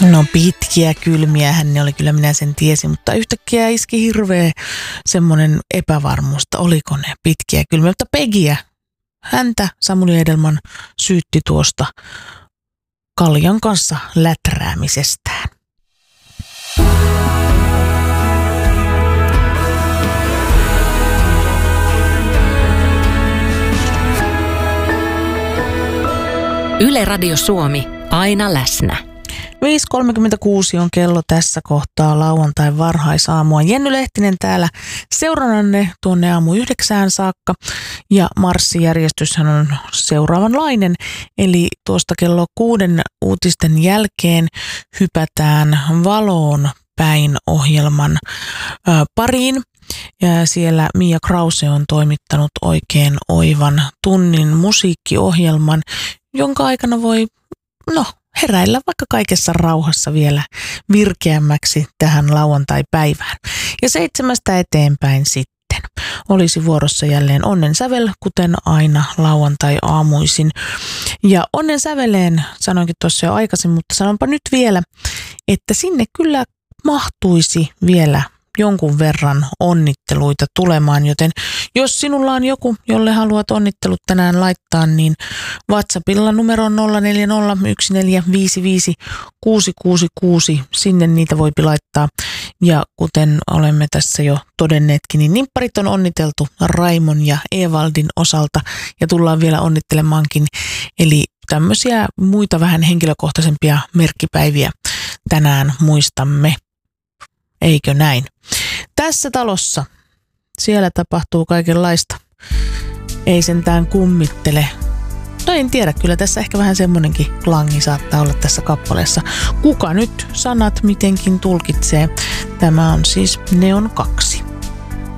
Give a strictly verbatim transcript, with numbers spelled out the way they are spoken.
No pitkiä kylmiähän ne oli, kyllä minä sen tiesin, mutta yhtäkkiä iski hirveä semmoinen epävarmuus, että oliko ne pitkiä kylmiä. Mutta Pegiä, häntä Samuli Edelman syytti tuosta kaljan kanssa läträämisestään. Yle Radio Suomi, aina läsnä. viisi kolmekymmentäkuusi on kello tässä kohtaa lauantai varhaisaamua. Jenny Lehtinen täällä seurannanne tuonne aamu yhdeksään saakka ja marssijärjestyshän on seuraavanlainen. Eli tuosta kello kuuden uutisten jälkeen hypätään Valoon päin ohjelman ö, pariin. Ja siellä Mia Krause on toimittanut oikein oivan tunnin musiikkiohjelman, jonka aikana voi, no, heräillä vaikka kaikessa rauhassa vielä virkeämmäksi tähän lauantai-päivään. Ja seitsemästä eteenpäin sitten olisi vuorossa jälleen Onnen sävel, kuten aina lauantai-aamuisin. Ja Onnen säveleen sanoinkin tuossa jo aikaisin, mutta sanonpa nyt vielä, että sinne kyllä mahtuisi vielä jonkun verran onnitteluita tulemaan, joten jos sinulla on joku, jolle haluat onnittelut tänään laittaa, niin WhatsAppilla numero nolla neljä nolla yksi neljä viisi viisi kuusi kuusi kuusi, sinne niitä voi laittaa. Ja kuten olemme tässä jo todenneetkin, niin nimpparit on onniteltu Raimon ja Evaldin osalta ja tullaan vielä onnittelemaankin. Eli tämmöisiä muita vähän henkilökohtaisempia merkkipäiviä tänään muistamme. Eikö näin? Tässä talossa, siellä tapahtuu kaikenlaista. Ei sentään kummittele. No en tiedä, kyllä tässä ehkä vähän semmonenkin klangi saattaa olla tässä kappaleessa. Kuka nyt sanat mitenkin tulkitsee? Tämä on siis Neon kaksi.